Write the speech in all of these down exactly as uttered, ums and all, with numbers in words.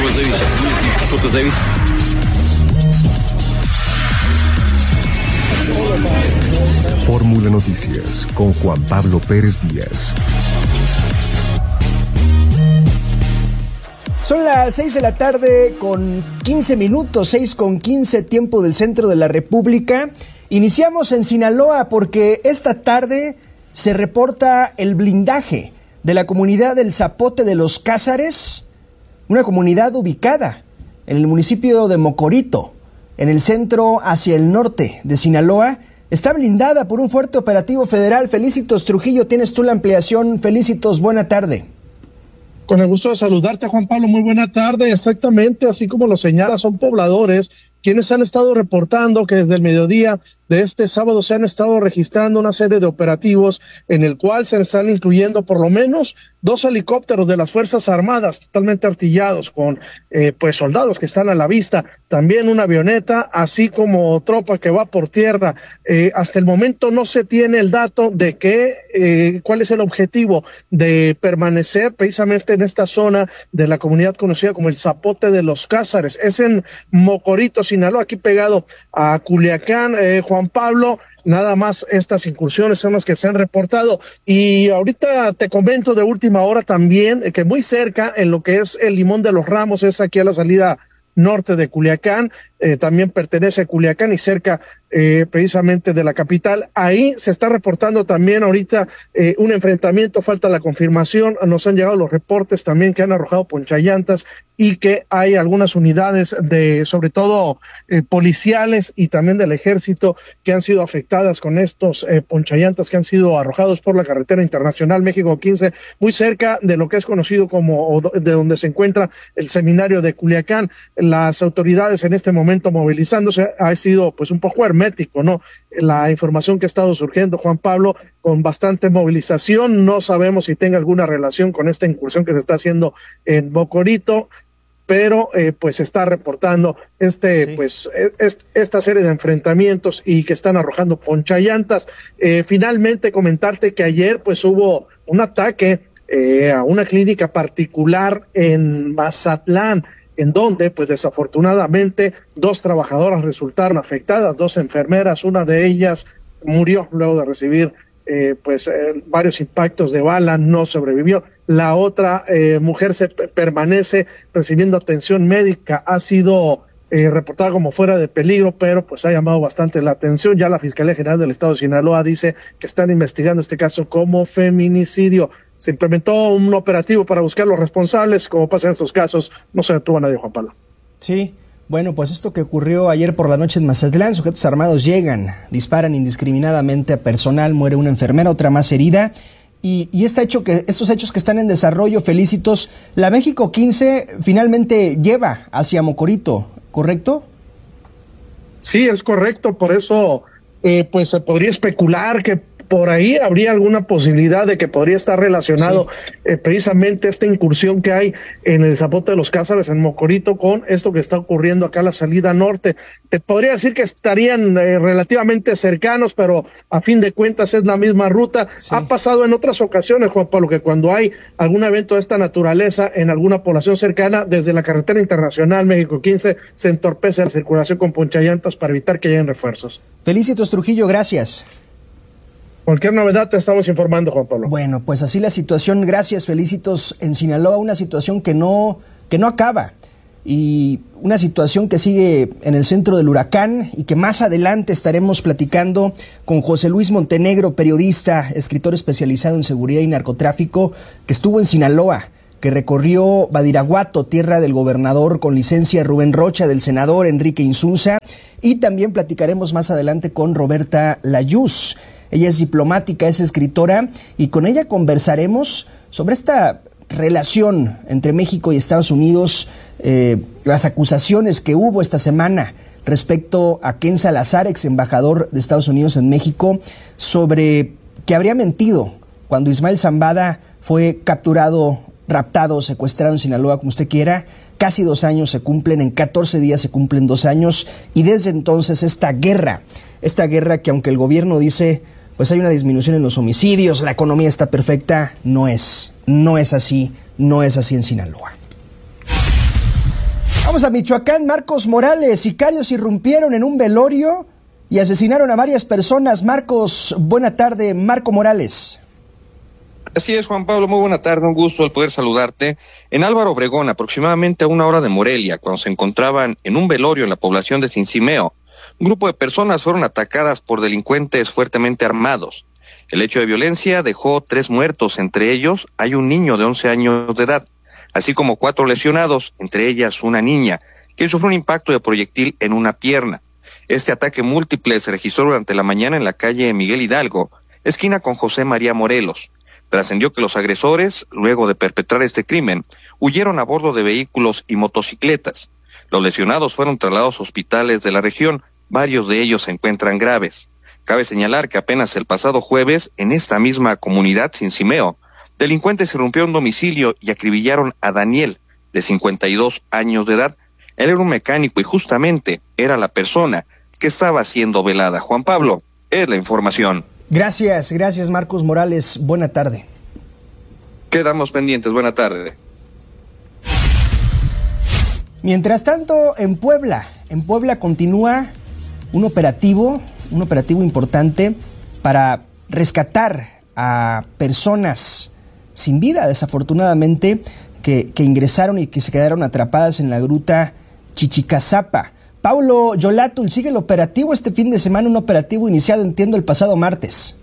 него зависит. Что-то зависит. Fórmula Noticias con Juan Pablo Pérez Díaz. Son las seis de la tarde con quince minutos, seis con quince, tiempo del centro de la República. Iniciamos en Sinaloa porque esta tarde se reporta el blindaje de la comunidad del Zapote de los Cázares, una comunidad ubicada en el municipio de Mocorito, en el centro hacia el norte de Sinaloa. Está blindada por un fuerte operativo federal. Felicitos Trujillo, tienes tú la ampliación. Felicitos, buena tarde. Con el gusto de saludarte, Juan Pablo, muy buena tarde. Exactamente, así como lo señala, son pobladores quienes han estado reportando que desde el mediodía de este sábado se han estado registrando una serie de operativos en el cual se están incluyendo por lo menos dos helicópteros de las Fuerzas Armadas totalmente artillados con eh, pues soldados que están a la vista, también una avioneta, así como tropa que va por tierra. Eh, hasta el momento no se tiene el dato de qué, eh, cuál es el objetivo de permanecer precisamente en esta zona de la comunidad conocida como el Zapote de los Cázares. Es en Mocorito, Sinaloa, aquí pegado a Culiacán. eh, Juan Pablo, nada más estas incursiones son las que se han reportado. Y ahorita te comento de última hora también que muy cerca, en lo que es el Limón de los Ramos, es aquí a la salida norte de Culiacán, eh, también pertenece a Culiacán y cerca eh, precisamente de la capital. Ahí se está reportando también ahorita eh, un enfrentamiento, falta la confirmación, nos han llegado los reportes también que han arrojado ponchallantas y que hay algunas unidades de, sobre todo eh, policiales y también del ejército, que han sido afectadas con estos eh, ponchallantas que han sido arrojados por la carretera internacional México quince, muy cerca de lo que es conocido como, de donde se encuentra el seminario de Culiacán. Las autoridades en este momento movilizándose, ha sido pues un poco hermético, ¿no? La información que ha estado surgiendo, Juan Pablo, con bastante movilización, no sabemos si tenga alguna relación con esta incursión que se está haciendo en Mocorito, pero eh, pues se está reportando este sí. pues es, esta serie de enfrentamientos y que están arrojando ponchallantas. Eh, finalmente comentarte que ayer pues hubo un ataque eh, a una clínica particular en Mazatlán, en donde pues desafortunadamente dos trabajadoras resultaron afectadas, dos enfermeras, una de ellas murió luego de recibir Eh, pues eh, varios impactos de bala, no sobrevivió. La otra eh, mujer se p- permanece recibiendo atención médica, ha sido eh, reportada como fuera de peligro, pero pues ha llamado bastante la atención. Ya la Fiscalía General del Estado de Sinaloa dice que están investigando este caso como feminicidio. Se implementó un operativo para buscar los responsables. Como pasa en estos casos, no se detuvo a nadie, Juan Pablo. Sí. Bueno, pues esto que ocurrió ayer por la noche en Mazatlán, sujetos armados llegan, disparan indiscriminadamente a personal, muere una enfermera, otra más herida, y, y este hecho que, estos hechos que están en desarrollo, Felicitos, la México quince finalmente lleva hacia Mocorito, ¿correcto? Sí, es correcto, por eso eh, pues se podría especular que por ahí habría alguna posibilidad de que podría estar relacionado sí. eh, precisamente esta incursión que hay en el Zapote de los Cázares, en Mocorito, con esto que está ocurriendo acá a la salida norte. Te podría decir que estarían eh, relativamente cercanos, pero a fin de cuentas es la misma ruta. Sí. Ha pasado en otras ocasiones, Juan Pablo, que cuando hay algún evento de esta naturaleza en alguna población cercana, desde la carretera internacional México quince se entorpece la circulación con ponchallantas para evitar que lleguen refuerzos. Felicitos Trujillo, gracias. Cualquier novedad te estamos informando, Juan Pablo. Bueno, pues así la situación. Gracias, Felicitos. En Sinaloa, una situación que no, que no acaba. Y una situación que sigue en el centro del huracán y que más adelante estaremos platicando con José Luis Montenegro, periodista, escritor especializado en seguridad y narcotráfico, que estuvo en Sinaloa, que recorrió Badiraguato, tierra del gobernador con licencia Rubén Rocha, del senador Enrique Insunza. Y también platicaremos más adelante con Roberta Layuz. Ella es diplomática, es escritora, y con ella conversaremos sobre esta relación entre México y Estados Unidos, eh, las acusaciones que hubo esta semana respecto a Ken Salazar, ex embajador de Estados Unidos en México, sobre que habría mentido cuando Ismael Zambada fue capturado, raptado, secuestrado en Sinaloa, como usted quiera. Casi dos años se cumplen, en catorce días se cumplen dos años, y desde entonces esta guerra, esta guerra que aunque el gobierno dice pues hay una disminución en los homicidios, la economía está perfecta, no es, no es así, no es así en Sinaloa. Vamos a Michoacán. Marcos Morales, sicarios irrumpieron en un velorio y asesinaron a varias personas. Marcos, buena tarde. Marco Morales. Así es, Juan Pablo, muy buena tarde, un gusto el poder saludarte. En Álvaro Obregón, aproximadamente a una hora de Morelia, cuando se encontraban en un velorio en la población de Cincimeo, un grupo de personas fueron atacadas por delincuentes fuertemente armados. El hecho de violencia dejó tres muertos, entre ellos hay un niño de once años de edad, así como cuatro lesionados, entre ellas una niña, quien sufrió un impacto de proyectil en una pierna. Este ataque múltiple se registró durante la mañana en la calle Miguel Hidalgo, esquina con José María Morelos. Trascendió que los agresores, luego de perpetrar este crimen, huyeron a bordo de vehículos y motocicletas. Los lesionados fueron trasladados a hospitales de la región, varios de ellos se encuentran graves. Cabe señalar que apenas el pasado jueves, en esta misma comunidad Cincimeo, delincuentes irrumpieron un domicilio y acribillaron a Daniel, de cincuenta y dos años de edad. Él era un mecánico y justamente era la persona que estaba siendo velada. Juan Pablo, es la información. Gracias, gracias Marcos Morales. Buena tarde. Quedamos pendientes. Buena tarde. Mientras tanto, en Puebla, en Puebla continúa un operativo, un operativo importante para rescatar a personas sin vida, desafortunadamente, que, que ingresaron y que se quedaron atrapadas en la gruta Chichicazapa. Paulo Yolatul, sigue el operativo este fin de semana, un operativo iniciado, entiendo, el pasado martes.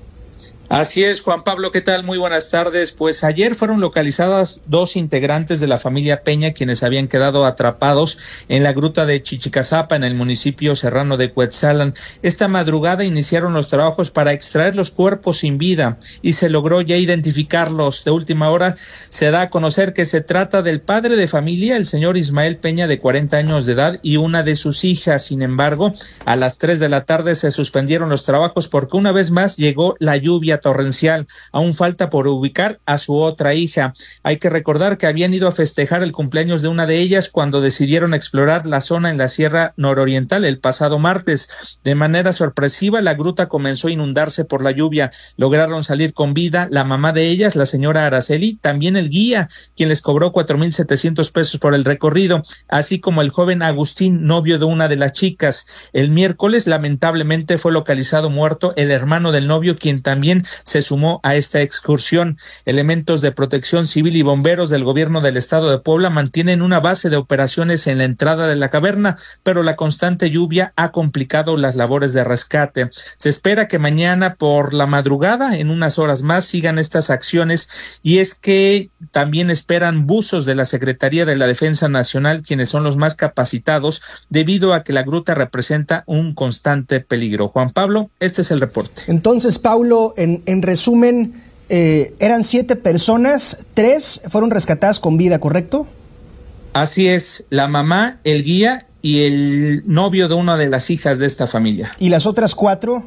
Así es, Juan Pablo, ¿qué tal? Muy buenas tardes. Pues ayer fueron localizadas dos integrantes de la familia Peña, quienes habían quedado atrapados en la gruta de Chichicazapa, en el municipio serrano de Cuetzalan. Esta madrugada iniciaron los trabajos para extraer los cuerpos sin vida y se logró ya identificarlos. De última hora se da a conocer que se trata del padre de familia, el señor Ismael Peña, de cuarenta años de edad, y una de sus hijas. Sin embargo, a las tres de la tarde se suspendieron los trabajos porque una vez más llegó la lluvia torrencial. Aún falta por ubicar a su otra hija. Hay que recordar que habían ido a festejar el cumpleaños de una de ellas cuando decidieron explorar la zona en la Sierra Nororiental el pasado martes. De manera sorpresiva, la gruta comenzó a inundarse por la lluvia. Lograron salir con vida la mamá de ellas, la señora Araceli, también el guía, quien les cobró cuatro mil setecientos pesos por el recorrido, así como el joven Agustín, novio de una de las chicas. El miércoles, lamentablemente, fue localizado muerto el hermano del novio, quien también se sumó a esta excursión. Elementos de protección civil y bomberos del gobierno del estado de Puebla mantienen una base de operaciones en la entrada de la caverna, pero la constante lluvia ha complicado las labores de rescate. Se espera que mañana por la madrugada, en unas horas más, sigan estas acciones, y es que también esperan buzos de la Secretaría de la Defensa Nacional, quienes son los más capacitados, debido a que la gruta representa un constante peligro. Juan Pablo, este es el reporte. Entonces, Paulo, en En resumen, eh, eran siete personas, tres fueron rescatadas con vida, ¿correcto? Así es, la mamá, el guía y el novio de una de las hijas de esta familia. ¿Y las otras cuatro?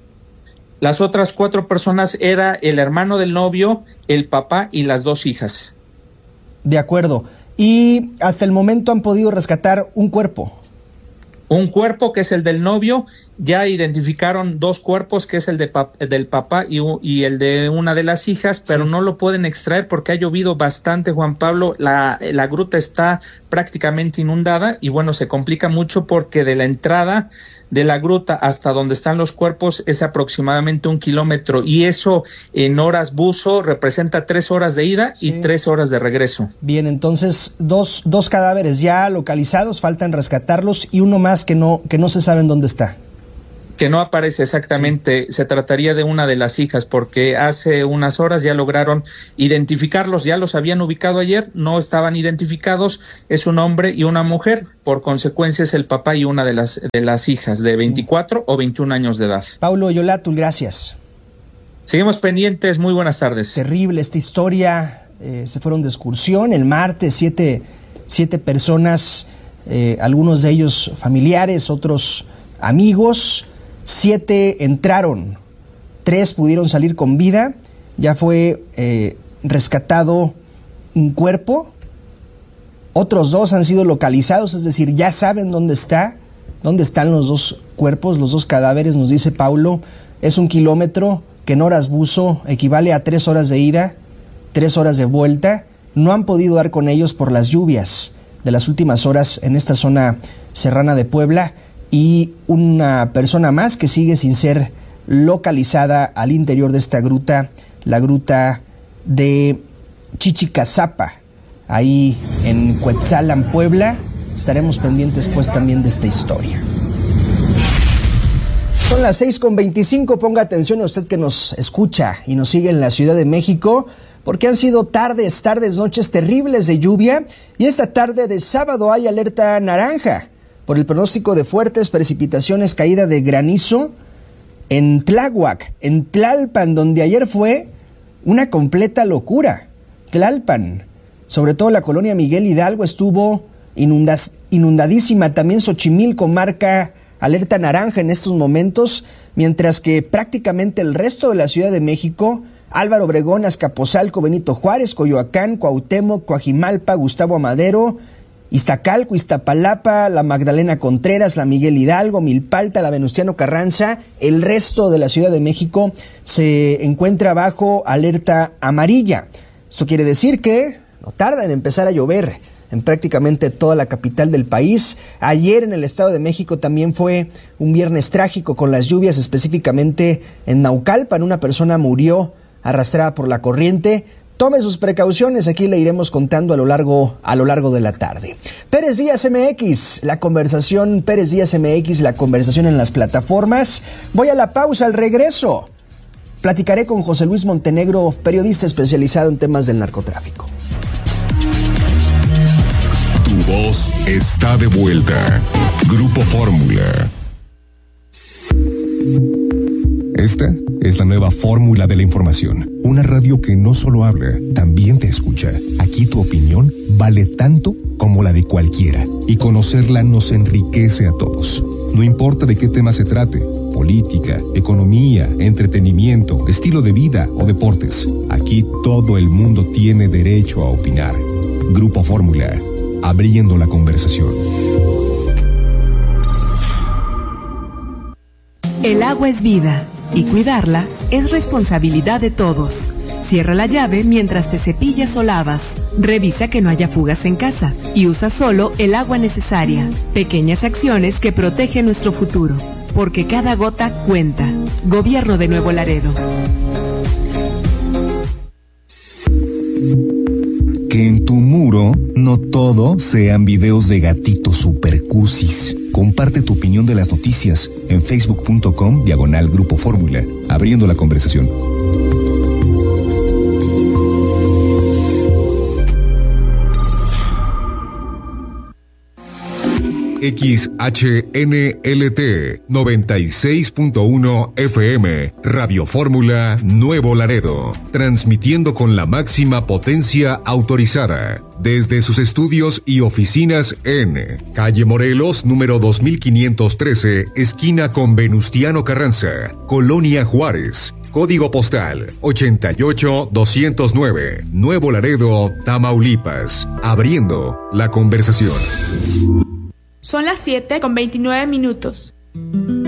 Las otras cuatro personas era el hermano del novio, el papá y las dos hijas. De acuerdo. Y hasta el momento han podido rescatar un cuerpo. Un cuerpo que es el del novio, ya identificaron dos cuerpos, que es el de pap- del papá y, y el de una de las hijas, pero sí, no lo pueden extraer porque ha llovido bastante, Juan Pablo. La, la gruta está prácticamente inundada y bueno, se complica mucho porque de la entrada de la gruta hasta donde están los cuerpos es aproximadamente un kilómetro, y eso en horas buzo representa tres horas de ida sí. y tres horas de regreso. Bien, entonces dos, dos cadáveres ya localizados, faltan rescatarlos, y uno más que no, que no se sabe en dónde está. Que no aparece exactamente, sí. Se trataría de una de las hijas, porque hace unas horas ya lograron identificarlos, ya los habían ubicado ayer, no estaban identificados, es un hombre y una mujer, por consecuencia es el papá y una de las, de las hijas de veinticuatro sí. o veintiún años de edad. Paulo Yolatul, gracias. Seguimos pendientes, muy buenas tardes. Terrible esta historia, eh, se fueron de excursión el martes, siete, siete personas, eh, algunos de ellos familiares, otros amigos. Siete entraron, tres pudieron salir con vida, ya fue eh, rescatado un cuerpo, otros dos han sido localizados, es decir, ya saben dónde está, dónde están los dos cuerpos, los dos cadáveres, nos dice Paulo. Es un kilómetro que en horas buzo equivale a tres horas de ida, tres horas de vuelta. No han podido dar con ellos por las lluvias. de las últimas horas en esta zona serrana de Puebla, y una persona más que sigue sin ser localizada al interior de esta gruta, la gruta de Chichicazapa, ahí en Cuetzalan, Puebla. Estaremos pendientes pues también de esta historia. Son las seis con veinticinco, ponga atención a usted que nos escucha y nos sigue en la Ciudad de México, porque han sido tardes, tardes, noches terribles de lluvia, y esta tarde de sábado hay alerta naranja por el pronóstico de fuertes precipitaciones, caída de granizo en Tláhuac, en Tlalpan, donde ayer fue una completa locura. Tlalpan, sobre todo la colonia Miguel Hidalgo, estuvo inundas, inundadísima. También Xochimilco marca alerta naranja en estos momentos, mientras que prácticamente el resto de la Ciudad de México, Álvaro Obregón, Azcapotzalco, Benito Juárez, Coyoacán, Cuauhtémoc, Coajimalpa, Gustavo Amadero, Iztacalco, Iztapalapa, la Magdalena Contreras, la Miguel Hidalgo, Milpalta, la Venustiano Carranza, el resto de la Ciudad de México se encuentra bajo alerta amarilla. Esto quiere decir que no tarda en empezar a llover en prácticamente toda la capital del país. Ayer en el Estado de México también fue un viernes trágico con las lluvias, específicamente en Naucalpan. Una persona murió arrastrada por la corriente. Tome sus precauciones, aquí le iremos contando a lo largo, a lo largo de la tarde. Pérez Díaz M X, la conversación, Pérez Díaz M X, la conversación en las plataformas. Voy a la pausa, al regreso platicaré con José Luis Montenegro, periodista especializado en temas del narcotráfico. Tu voz está de vuelta. Grupo Fórmula. Esta es la nueva fórmula de la información. Una radio que no solo habla, también te escucha. Aquí tu opinión vale tanto como la de cualquiera. Y conocerla nos enriquece a todos. No importa de qué tema se trate: política, economía, entretenimiento, estilo de vida o deportes. Aquí todo el mundo tiene derecho a opinar. Grupo Fórmula, abriendo la conversación. El agua es vida y cuidarla es responsabilidad de todos. Cierra la llave mientras te cepillas o lavas. Revisa que no haya fugas en casa y usa solo el agua necesaria. Pequeñas acciones que protegen nuestro futuro, porque cada gota cuenta. Gobierno de Nuevo Laredo. Que en tu muro no todo sean videos de gatitos supercusis. Comparte tu opinión de las noticias en facebook.com diagonal Grupo Fórmula, abriendo la conversación. X H N L T noventa y seis punto uno F M, Radio Fórmula Nuevo Laredo, transmitiendo con la máxima potencia autorizada desde sus estudios y oficinas en Calle Morelos, número dos mil quinientos trece, esquina con Venustiano Carranza, Colonia Juárez. Código postal ochenta y ocho doscientos nueve, Nuevo Laredo, Tamaulipas, abriendo la conversación. Son las siete con veintinueve minutos.